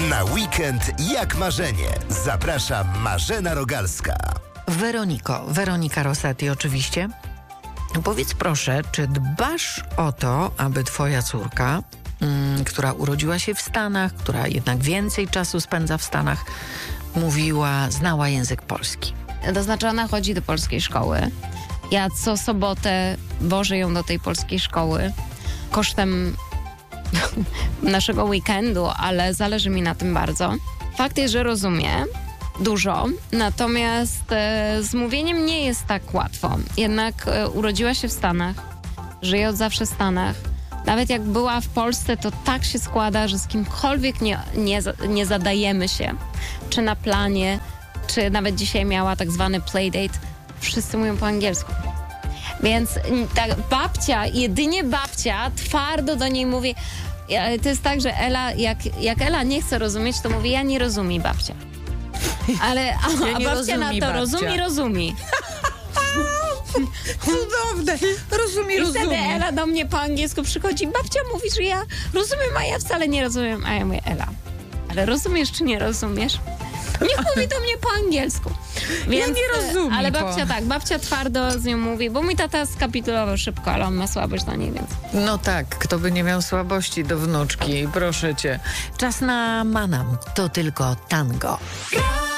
Na weekend jak marzenie. Zaprasza Marzena Rogalska. Weronika Rosati oczywiście. Powiedz proszę, czy dbasz o to, aby twoja córka, która urodziła się w Stanach, która jednak więcej czasu spędza w Stanach, znała język polski? To znaczy ona chodzi do polskiej szkoły. Ja co sobotę wożę ją do tej polskiej szkoły kosztem naszego weekendu, ale zależy mi na tym bardzo. Fakt jest, że rozumie dużo, natomiast z mówieniem nie jest tak łatwo. Jednak urodziła się w Stanach, żyje od zawsze w Stanach. Nawet jak była w Polsce, to tak się składa, że z kimkolwiek nie zadajemy się, czy na planie, czy nawet dzisiaj miała tak zwany playdate, wszyscy mówią po angielsku. Więc ta jedynie babcia twardo do niej mówi. To jest tak, że Ela, jak Ela nie chce rozumieć, to mówi, ja nie rozumiem, babcia. Ale a babcia na to rozumie. Cudowne! I wtedy Ela do mnie po angielsku przychodzi, babcia mówi, że ja rozumiem, a ja wcale nie rozumiem. A ja mówię, Ela, ale rozumiesz czy nie rozumiesz? Niech mówi do mnie po angielsku. Więc, ja nie rozumiem. Ale babcia twardo z nią mówi, bo mój tata skapitulował szybko, ale on ma słabość do niej, więc... No tak, kto by nie miał słabości do wnuczki, proszę cię. Czas na Manam, to tylko tango.